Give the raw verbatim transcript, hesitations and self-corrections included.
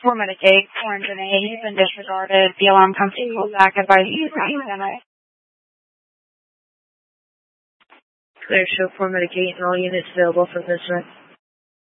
For Medicaid, Orange and A, you've been disregarded. The alarm company will back advise you to use M A. Clear show for Medicaid and all units available for this run.